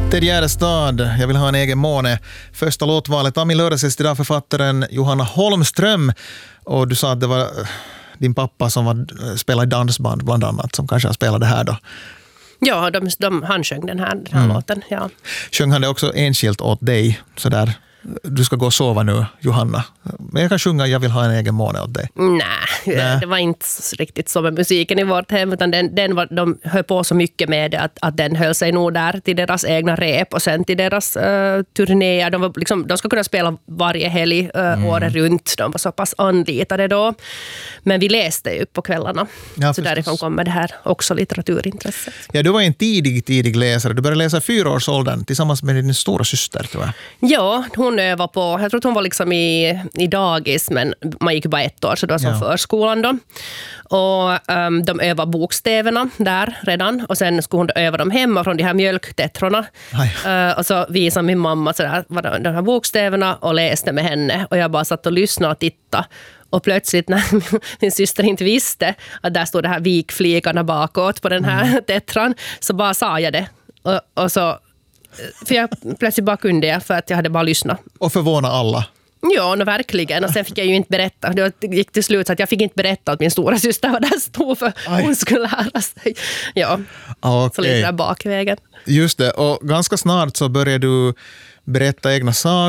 Ted Gärdestad, jag vill ha en egen måne. Första låtvalet av min lördagsgäst idag, författaren Johanna Holmström. Och du sa att det var din pappa som spelade i dansband bland annat, som kanske har spelat det här då. Ja, han sjöng den här låten. Ja. Sjöng han det också enskilt åt dig? Sådär, du ska gå och sova nu, Johanna. Men jag kan sjunga Jag vill ha en egen måne åt dig. Nej, det var inte riktigt så med musiken i vårt hem, utan de höll på så mycket med det att den höll sig nog där till deras egna rep och sen till deras turnéer. De ska kunna spela varje helg året runt. De var så pass anlitade då. Men vi läste ju på kvällarna. Ja, så därifrån kommer det här också litteraturintresset. Ja, du var en tidig läsare. Du började läsa 4-årsåldern tillsammans med din stora syster, tror jag. Ja, hon övade på, jag tror att hon var liksom i dagis, men man gick bara 1 år, så det var som förskolan då. Och de övade bokstäverna där redan, och sen skulle hon öva dem hemma från de här mjölktettrorna. Och så visade min mamma sådär, de här bokstäverna och läste med henne, och jag bara satt och lyssnade och tittade. Och plötsligt när min syster inte visste att där stod det här vikflikarna bakåt på den här tettran, så bara sa jag det. Och så, för jag plötsligt bara kunde jag, för att jag hade bara lyssnat. Och förvåna alla. Ja, verkligen. Och sen fick jag ju inte berätta. Det gick till slut så att jag fick inte berätta att min stora syster var där stod, för hon skulle lära sig. Ja, så lite där bakvägen. Just det, och ganska snart så började du berätta egna sagor.